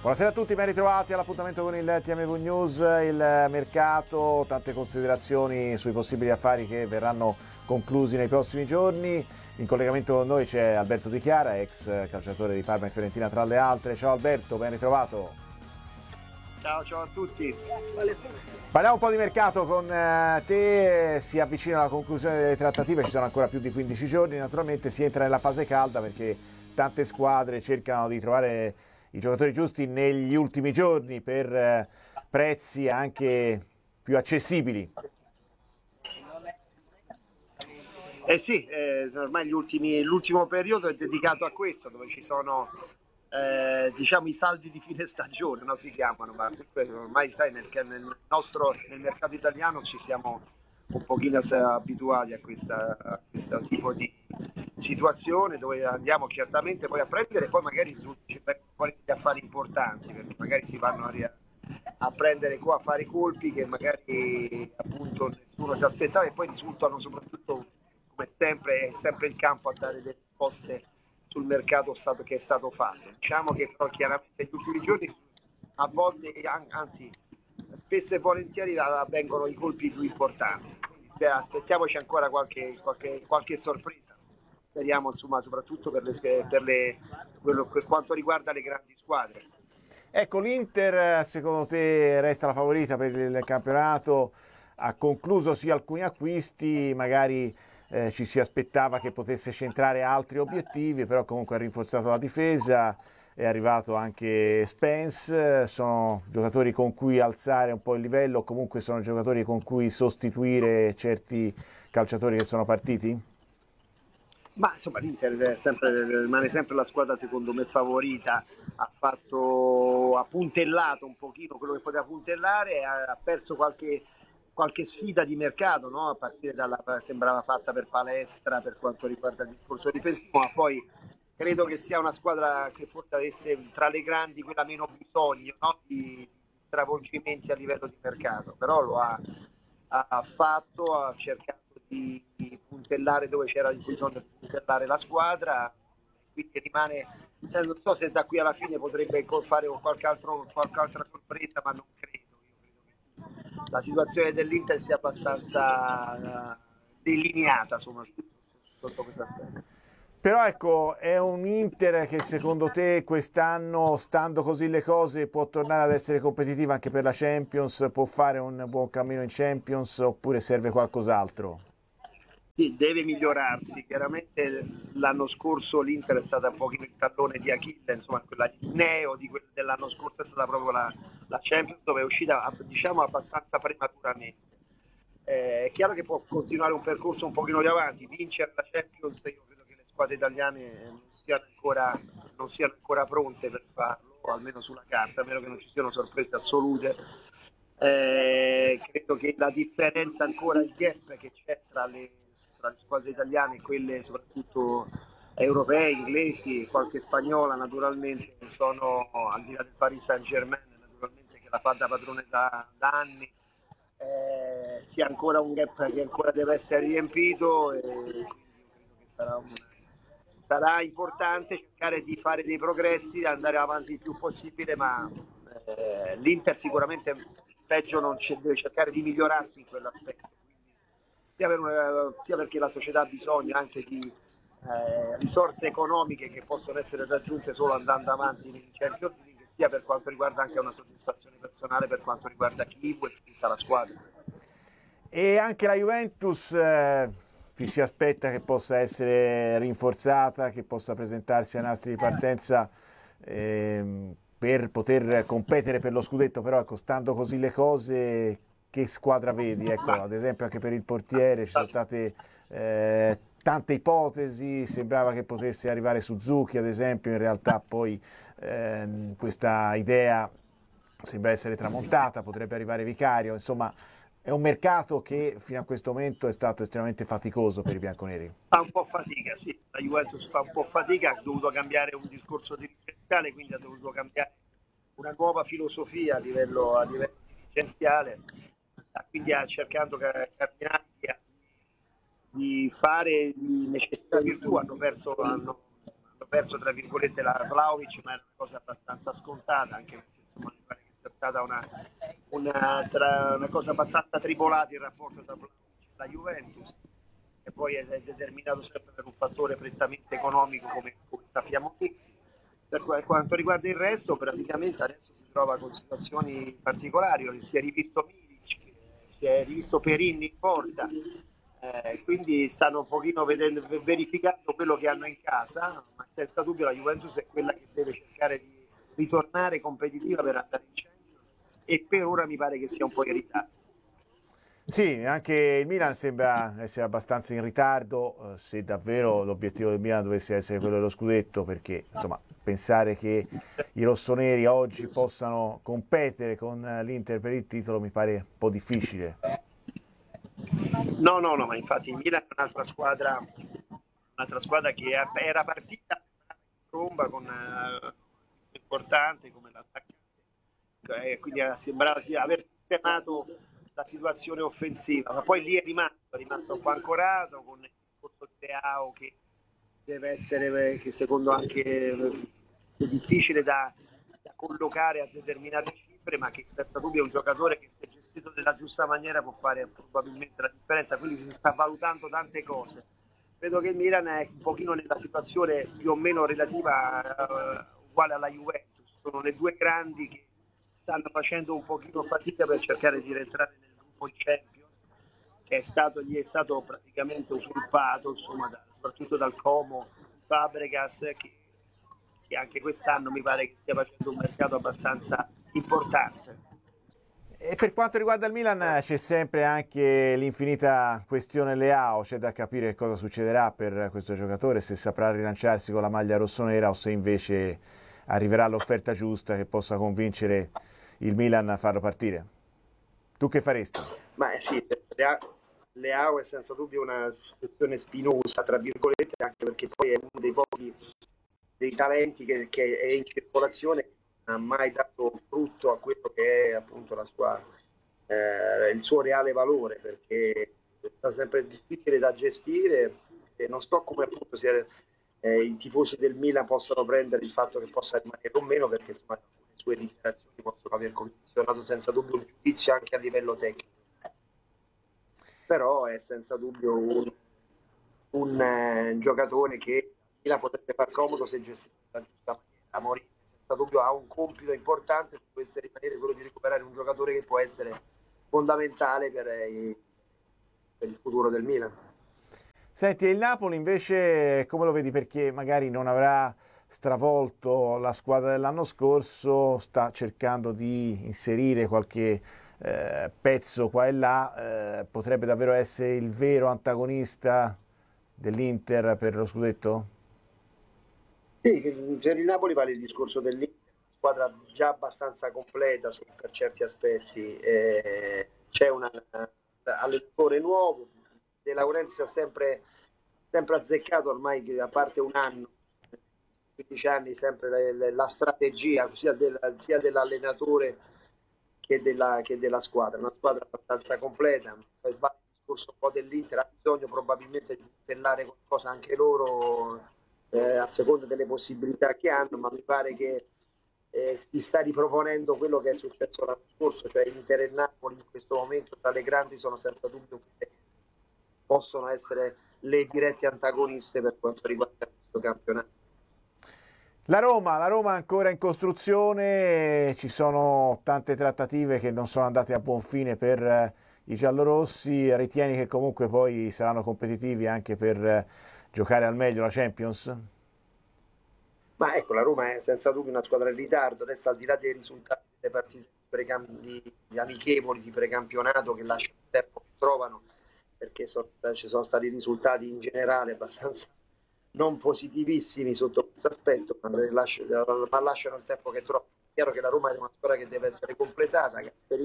Buonasera a tutti, ben ritrovati all'appuntamento con il TMV News, il mercato, tante considerazioni sui possibili affari che verranno conclusi nei prossimi giorni. In collegamento con noi c'è Alberto Di Chiara, ex calciatore di Parma e Fiorentina tra le altre. Ciao Alberto, ben ritrovato. Ciao a tutti. Parliamo un po' di mercato con te, si avvicina alla conclusione delle trattative, ci sono ancora più di 15 giorni, naturalmente si entra nella fase calda perché tante squadre cercano di trovare i giocatori giusti negli ultimi giorni per prezzi anche più accessibili. Sì, ormai l'ultimo periodo è dedicato a questo, dove ci sono diciamo i saldi di fine stagione, no? Si chiamano, ma ormai sai nel mercato italiano ci siamo un pochino abituati a questo tipo di situazione dove andiamo certamente poi a prendere e poi magari ci vengono fuori degli affari importanti, perché magari si vanno a prendere qua, a fare colpi che magari appunto nessuno si aspettava e poi risultano soprattutto, come sempre, è sempre il campo a dare delle risposte sul mercato che è stato fatto. Diciamo che però chiaramente negli ultimi giorni a volte, anzi spesso e volentieri avvengono i colpi più importanti. Quindi aspettiamoci ancora qualche sorpresa. Speriamo insomma soprattutto per quanto riguarda le grandi squadre. Ecco, l'Inter secondo te resta la favorita per il campionato? Ha concluso sì alcuni acquisti, magari ci si aspettava che potesse centrare altri obiettivi, però comunque ha rinforzato la difesa, è arrivato anche Spence, sono giocatori con cui alzare un po' il livello, comunque sono giocatori con cui sostituire certi calciatori che sono partiti? Ma insomma l'Inter rimane sempre la squadra secondo me favorita, ha puntellato un pochino quello che poteva puntellare, ha perso qualche sfida di mercato, no? A partire sembrava fatta per Palestra per quanto riguarda il discorso difensivo, ma poi credo che sia una squadra che forse avesse tra le grandi quella meno bisogno, no? di stravolgimenti a livello di mercato, però ha fatto, ha cercato di puntellare dove c'era il bisogno di puntellare la squadra, quindi rimane, non so se da qui alla fine potrebbe fare qualche altra sorpresa, ma non credo. Io credo che sì, la situazione dell'Inter sia abbastanza delineata sotto questo aspetto. Però ecco, è un Inter che secondo te quest'anno, stando così le cose, può tornare ad essere competitiva anche per la Champions, può fare un buon cammino in Champions oppure serve qualcos'altro? Sì, deve migliorarsi. Chiaramente l'anno scorso l'Inter è stata un pochino il tallone di Achille, insomma, il neo dell'anno scorso è stata proprio la Champions, dove è uscita diciamo abbastanza prematuramente. È chiaro che può continuare un percorso un pochino di avanti, vincere la Champions, io credo che le squadre italiane non siano ancora pronte per farlo, o almeno sulla carta, a meno che non ci siano sorprese assolute. Credo che la differenza ancora, il gap che c'è tra le squadre italiane e quelle soprattutto europee, inglesi e qualche spagnola naturalmente sono al di là del Paris Saint-Germain naturalmente che la fa da padrone da anni, sia ancora un gap che ancora deve essere riempito e quindi io credo che sarà importante cercare di fare dei progressi, andare avanti il più possibile, ma l'Inter sicuramente peggio non deve cercare di migliorarsi in quell'aspetto, sia perché la società ha bisogno anche di risorse economiche che possono essere raggiunte solo andando avanti in Champions League, sia per quanto riguarda anche una soddisfazione personale per quanto riguarda Kivu e tutta la squadra. E anche la Juventus ci si aspetta che possa essere rinforzata, che possa presentarsi a nastri di partenza per poter competere per lo scudetto, però ecco, stando così le cose, che squadra vedi? Ecco, ad esempio anche per il portiere ci sono state tante ipotesi, sembrava che potesse arrivare Suzuki ad esempio, in realtà poi questa idea sembra essere tramontata, potrebbe arrivare Vicario, insomma è un mercato che fino a questo momento è stato estremamente faticoso per i bianconeri. Fa un po' fatica, sì, la Juventus fa un po' fatica, ha dovuto cambiare un discorso dirigenziale, quindi ha dovuto cambiare una nuova filosofia a livello dirigenziale, quindi ha cercato cardinali di fare di necessità virtù, hanno perso tra virgolette la Vlahovic, ma era una cosa abbastanza scontata, anche perché insomma mi pare che sia stata una cosa abbastanza tribolata il rapporto tra Vlahovic e la Juventus, e poi è determinato sempre per un fattore prettamente economico, come sappiamo tutti. Per quanto riguarda il resto, praticamente adesso si trova con situazioni particolari, si è rivisto Milic, si è rivisto Perin in porta, quindi stanno un pochino verificando quello che hanno in casa, ma senza dubbio la Juventus è quella che deve cercare di ritornare competitiva per andare in Champions, e per ora mi pare che sia un po' in ritardo. Sì, anche il Milan sembra essere abbastanza in ritardo, se davvero l'obiettivo del Milan dovesse essere quello dello scudetto, perché insomma, pensare che i rossoneri oggi possano competere con l'Inter per il titolo mi pare un po' difficile. No, ma infatti il Milan è un'altra squadra che era partita in tromba con importante come l'attaccante, quindi sembrava aver sistemato la situazione offensiva, ma poi lì è rimasto un po' ancorato con il discorso di Leao, che deve essere, che secondo anche è difficile da collocare a determinate cifre, ma che senza dubbio è un giocatore che, se gestito nella giusta maniera, può fare probabilmente la differenza. Quindi si sta valutando tante cose. Vedo che il Milan è un pochino nella situazione più o meno relativa, uguale alla Juventus. Sono le due grandi che stanno facendo un pochino fatica per cercare di rientrare nel gruppo Champions, che gli è stato praticamente usurpato, insomma, soprattutto dal Como Fabregas, che anche quest'anno mi pare che stia facendo un mercato abbastanza importante. E per quanto riguarda il Milan c'è sempre anche l'infinita questione Leao, c'è da capire cosa succederà per questo giocatore, se saprà rilanciarsi con la maglia rossonera o se invece arriverà l'offerta giusta che possa convincere il Milan a farlo partire. Tu che faresti? Ma sì, Leao è senza dubbio una questione spinosa, tra virgolette, anche perché poi è uno dei pochi dei talenti che è in circolazione, non ha mai dato frutto a quello che è appunto il suo reale valore, perché sta sempre difficile da gestire, e non so come appunto i tifosi del Milan possano prendere il fatto che possa rimanere o meno, perché insomma le sue dichiarazioni possono aver condizionato senza dubbio un giudizio anche a livello tecnico, però è senza dubbio un giocatore che la potrebbe far comodo se gestito nella giusta maniera. Mourinho senza dubbio ha un compito importante, se dovesse rimanere, quello di recuperare un giocatore che può essere fondamentale per il futuro del Milan. Senti, e il Napoli invece come lo vedi? Perché magari non avrà stravolto la squadra dell'anno scorso, sta cercando di inserire qualche pezzo qua e là, potrebbe davvero essere il vero antagonista dell'Inter per lo scudetto? Sì, per il Napoli vale il discorso dell'Inter, una squadra già abbastanza completa per certi aspetti, c'è un allenatore nuovo, De Laurentiis ha sempre azzeccato, ormai a parte un anno, 15 anni, sempre la strategia sia dell'allenatore che della squadra, una squadra abbastanza completa. Il discorso un po' dell'Inter, ha bisogno probabilmente di puntellare qualcosa anche loro, a seconda delle possibilità che hanno, ma mi pare che si sta riproponendo quello che è successo l'anno scorso, cioè Inter e Napoli in questo momento tra le grandi sono senza dubbio possono essere le dirette antagoniste per quanto riguarda questo campionato. La Roma ancora in costruzione, ci sono tante trattative che non sono andate a buon fine per i giallorossi, ritieni che comunque poi saranno competitivi anche per giocare al meglio la Champions? Ma ecco, la Roma è senza dubbio una squadra in ritardo, adesso al di là dei risultati delle partite di amichevoli di precampionato che lasciano il tempo che trovano, perché ci sono stati risultati in generale abbastanza non positivissimi sotto questo aspetto, ma lasciano il tempo che trovano. È chiaro che la Roma è una squadra che deve essere completata.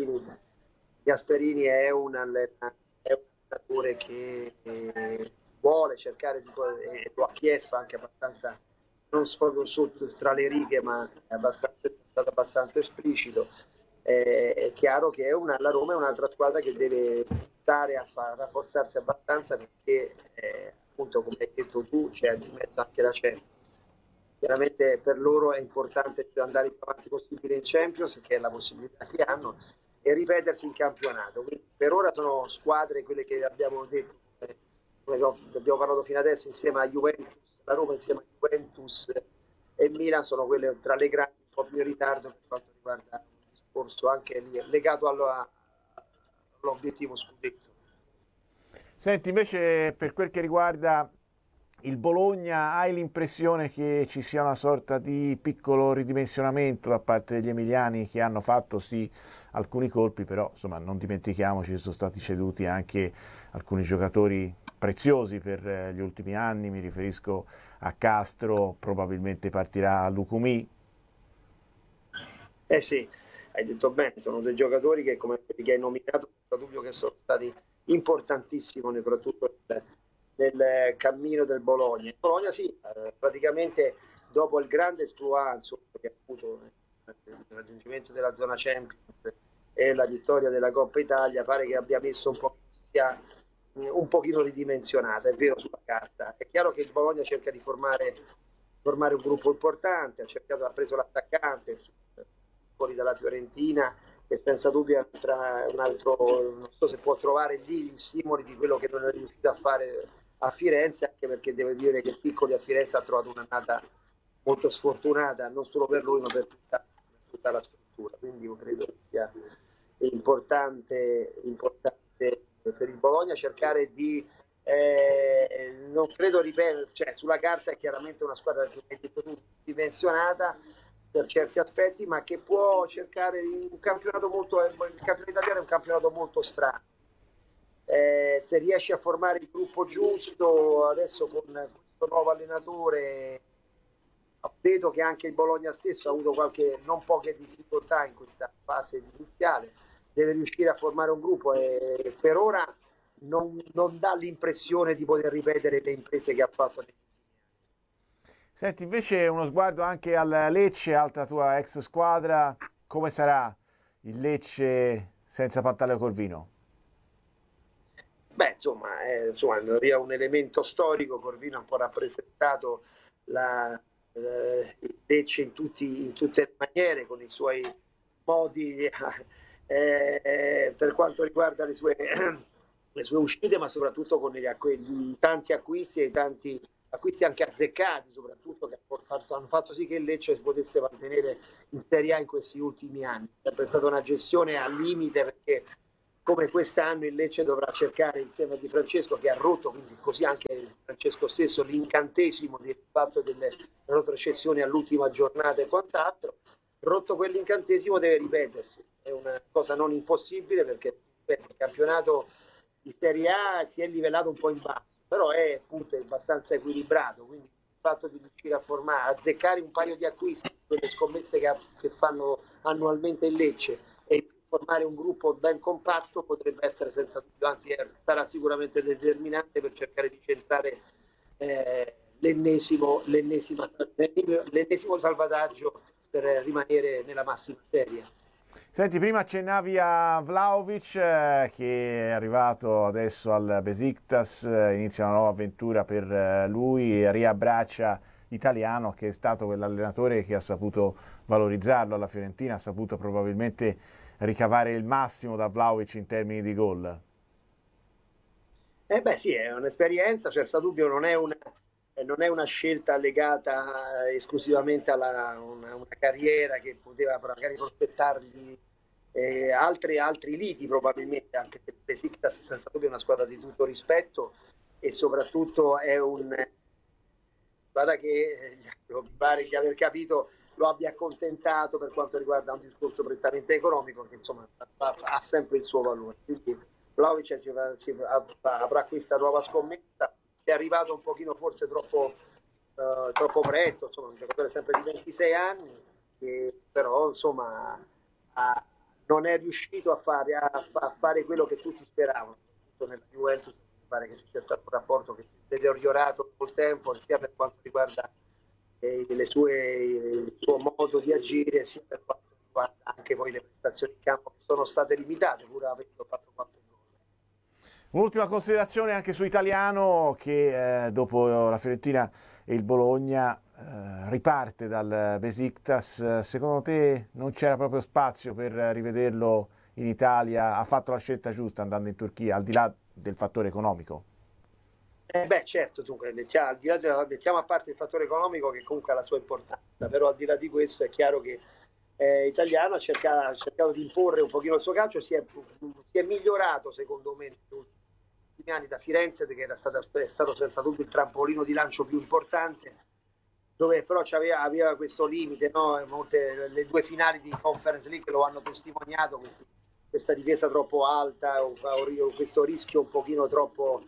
Gasperini è un allenatore che vuole cercare e lo ha chiesto anche abbastanza, non proprio sotto tra le righe, ma è stato abbastanza esplicito. È chiaro che la Roma è un'altra squadra che deve puntare a rafforzarsi abbastanza, perché appunto, come hai detto tu, c'è di mezzo anche la Champions. chiaramente per loro è importante andare il più avanti possibile in Champions, che è la possibilità che hanno, e ripetersi in campionato. Quindi per ora sono squadre quelle che abbiamo detto, come abbiamo parlato fino adesso, insieme a Juventus, la Roma insieme a Juventus e Milan sono quelle tra le grandi, un po' più in ritardo per quanto riguarda un discorso anche lì legato all'obiettivo scudetto. Senti, invece per quel che riguarda il Bologna, hai l'impressione che ci sia una sorta di piccolo ridimensionamento da parte degli emiliani, che hanno fatto sì alcuni colpi, però insomma non dimentichiamoci che sono stati ceduti anche alcuni giocatori preziosi per gli ultimi anni, mi riferisco a Castro, probabilmente partirà Lucumí. Eh sì, hai detto bene, sono dei giocatori che come quelli che hai nominato, senza dubbio che sono stati importantissimi soprattutto nel cammino del Bologna. Il Bologna sì, praticamente dopo il grande exploit che ha avuto il raggiungimento della zona Champions e la vittoria della Coppa Italia, pare che abbia messo un po', sia un pochino ridimensionata, è vero sulla carta. È chiaro che il Bologna cerca di formare un gruppo importante, ha preso l'attaccante fuori dalla Fiorentina, che senza dubbio è un altro, non so se può trovare lì gli stimoli di quello che non è riuscito a fare a Firenze, anche perché devo dire che Piccoli a Firenze ha trovato un'annata molto sfortunata, non solo per lui ma per tutta la struttura, quindi io credo che sia importante per il Bologna cercare di non credo ripetere, cioè sulla carta è chiaramente una squadra che hai detto tu dimensionata per certi aspetti, ma che può cercare un campionato molto, il campionato italiano è un campionato molto strano. Se riesci a formare il gruppo giusto adesso con questo nuovo allenatore, vedo che anche il Bologna stesso ha avuto non poche difficoltà in questa fase iniziale, deve riuscire a formare un gruppo e per ora non dà l'impressione di poter ripetere le imprese che ha fatto negli ultimi anni. Senti, invece uno sguardo anche al Lecce, altra tua ex squadra, come sarà il Lecce senza Pantaleo Corvino? Beh, insomma, è un elemento storico, Corvino ha un po' rappresentato il Lecce in tutte le maniere, con i suoi modi per quanto riguarda le sue uscite, ma soprattutto con i tanti acquisti e i tanti acquisti anche azzeccati, soprattutto che hanno fatto sì che il Lecce si potesse mantenere in Serie A in questi ultimi anni. È sempre stata una gestione al limite perché come quest'anno il Lecce dovrà cercare insieme a Di Francesco che ha rotto, quindi così anche Francesco stesso, l'incantesimo del fatto delle retrocessioni all'ultima giornata e quant'altro. Rotto quell'incantesimo deve ripetersi, è una cosa non impossibile perché il campionato di Serie A si è livellato un po' in basso, però è appunto abbastanza equilibrato, quindi il fatto di riuscire a formare, azzeccare un paio di acquisti, quelle scommesse che fanno annualmente il Lecce e formare un gruppo ben compatto potrebbe essere senza dubbio, anzi sarà sicuramente determinante per cercare di centrare l'ennesimo salvataggio per rimanere nella massima serie. Senti, prima accennavi a Vlahovic che è arrivato adesso al Besiktas, inizia una nuova avventura per lui, riabbraccia Italiano che è stato quell'allenatore che ha saputo valorizzarlo alla Fiorentina, ha saputo probabilmente ricavare il massimo da Vlahovic in termini di gol. Beh sì, è un'esperienza, senza dubbio non è una scelta legata esclusivamente a una carriera che poteva magari prospettargli altri lidi probabilmente, anche se Besiktas senza dubbio è una squadra di tutto rispetto e soprattutto è una squadra che mi pare di aver capito lo abbia accontentato per quanto riguarda un discorso prettamente economico che insomma ha sempre il suo valore. Quindi Vlahovic avrà questa nuova scommessa, è arrivato un pochino forse troppo presto, insomma un giocatore sempre di 26 anni, che però insomma non è riuscito a fare quello che tutti speravano, soprattutto nella Juventus. Mi pare che ci sia stato un rapporto che si è deteriorato col tempo, sia per quanto riguarda il suo modo di agire, sia per quanto riguarda anche poi le prestazioni in campo che sono state limitate, pur avendo fatto 4 gol. Un'ultima considerazione anche su Italiano che dopo la Fiorentina e il Bologna riparte dal Besiktas, secondo te non c'era proprio spazio per rivederlo in Italia? Ha fatto la scelta giusta andando in Turchia, al di là del fattore economico? Beh, certo, dunque, mettiamo a parte il fattore economico che comunque ha la sua importanza, però al di là di questo è chiaro che Italiano ha cercato di imporre un pochino il suo calcio, si è migliorato secondo me negli ultimi anni da Firenze, che è stato senza dubbio il trampolino di lancio più importante, dove però aveva questo limite, no? Le due finali di Conference League lo hanno testimoniato, questa difesa troppo alta o questo rischio un pochino troppo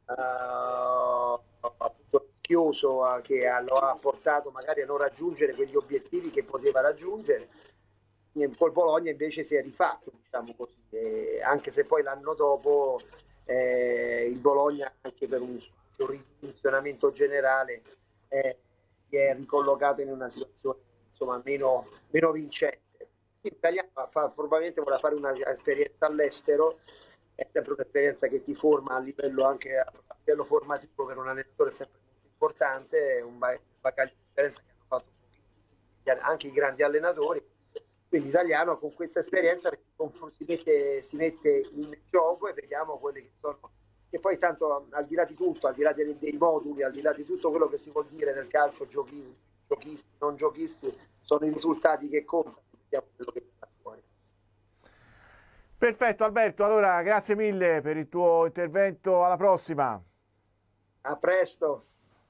appunto rischioso che lo ha portato magari a non raggiungere quegli obiettivi che poteva raggiungere. Col Bologna invece si è rifatto, diciamo così, anche se poi l'anno dopo il Bologna, anche per un ridimensionamento generale, si è ricollocato in una situazione insomma meno vincente. L'Italia probabilmente vorrà fare un'esperienza all'estero, è sempre un'esperienza che ti forma a livello anche a livello formativo, per un allenatore è sempre molto importante, è un bagaglio di esperienza che hanno fatto anche i grandi allenatori. Quindi Italiano con questa esperienza si mette in gioco e vediamo quelle che sono, che poi tanto al di là di tutto, al di là dei moduli, al di là di tutto quello che si vuol dire nel calcio, giochisti, non giochisti, sono i risultati che contano, vediamo quello che sta fuori. Perfetto Alberto, allora grazie mille per il tuo intervento, alla prossima. A presto.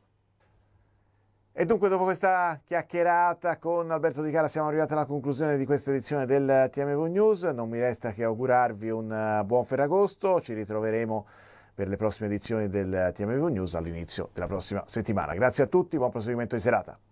E dunque dopo questa chiacchierata con Alberto Di Cara siamo arrivati alla conclusione di questa edizione del TMV News. Non mi resta che augurarvi un buon Ferragosto, ci ritroveremo per le prossime edizioni del TMV News all'inizio della prossima settimana. Grazie a tutti, buon proseguimento di serata.